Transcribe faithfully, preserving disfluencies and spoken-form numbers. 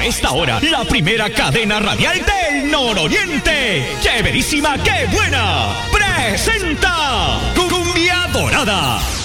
esta hora, la primera cadena radial del nororiente. ¡Chéverísima, qué buena! Presenta Cumbia Dorada.